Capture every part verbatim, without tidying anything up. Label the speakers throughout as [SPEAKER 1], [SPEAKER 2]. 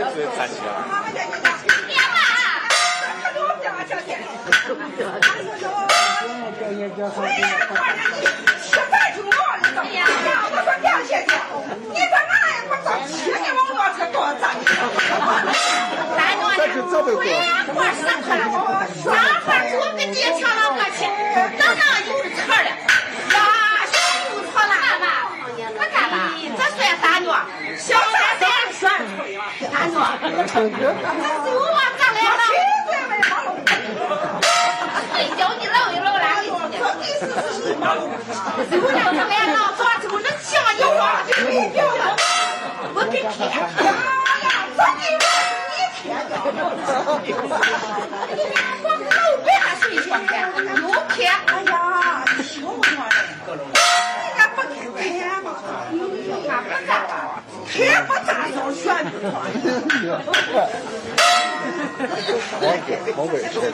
[SPEAKER 1] 这太香了。
[SPEAKER 2] 爹妈，可给我叫叫爹。吃饭就忙了，哎呀，我说娘姐姐，你在哪呀？我说吃你往我这多脏。
[SPEAKER 3] 咱我我也过生活了，上班就跟爹抢了过去，等到有的车了，呀，小有错了吧？我干吧？这算大妞，小三三选大妞，这是我干来了。会教你搂一搂了，有两个来了，抓住能像你我，我给贴。光露背还睡觉呢，有撇。
[SPEAKER 2] 哎呀，小娘的，人家不给贴嘛，俺不干了，贴不咋着选不穿。
[SPEAKER 1] 好给，好给吃的。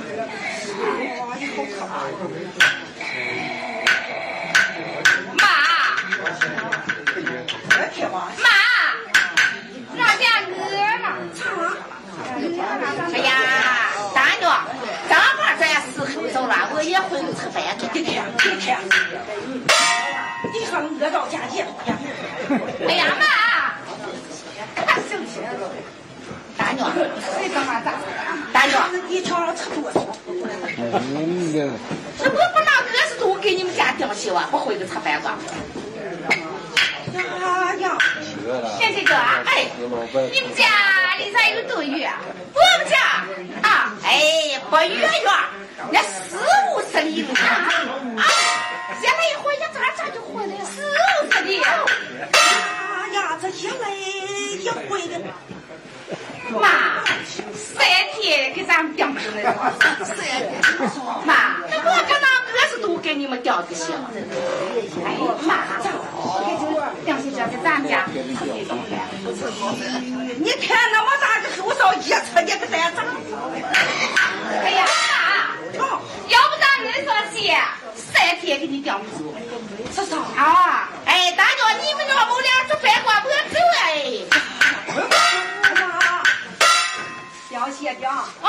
[SPEAKER 3] 妈，妈，俺家饿了。哎呀，大妞，刚好这时候走了，我也回去吃饭去。
[SPEAKER 2] 你看，你看，你说饿到家去呀？
[SPEAKER 3] 哎呀妈，看生气了。大妞，谁干嘛咋？大妞，
[SPEAKER 2] 你瞧了吃多少？
[SPEAKER 3] 这我不拿二十多给你们家顶起哇，不回去吃饭吧？
[SPEAKER 2] 呀呀！
[SPEAKER 3] 贤弟哥，哎，你们家离咱有多远？我们家啊，哎，不远远，那四五十里路啊！啊，现在一回去咋咋就回来四五十里。
[SPEAKER 2] 呀呀，这一来一回的。
[SPEAKER 3] 妈，三天给咱们顶着呢。三天。妈，那我可拿二十多给你们吊个行。哎，妈，两岁叫给咱家。
[SPEAKER 2] 你看那么大的后少一次你给咱咋？
[SPEAKER 3] 哎呀，妈，要不咱恁说姐三天给你吊住。
[SPEAKER 2] 是啥？
[SPEAKER 3] 啊，哎，大妞，你们这母俩做饭瓜不走哎。
[SPEAKER 2] 表谢表。